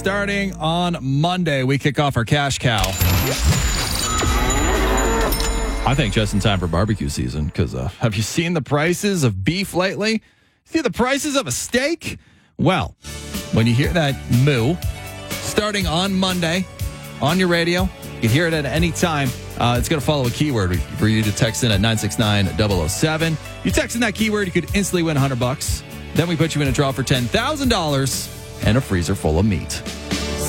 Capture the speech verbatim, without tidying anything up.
Starting on Monday, we kick off our cash cow. I think just in time for barbecue season, because uh, have you seen the prices of beef lately? See the prices of a steak? Well, when you hear that moo, starting on Monday on your radio, you can hear it at any time. Uh, it's going to follow a keyword for you to text in at nine six nine zero zero seven. You text in that keyword, you could instantly win one hundred bucks. Then we put you in a draw for ten thousand dollars and a freezer full of meat.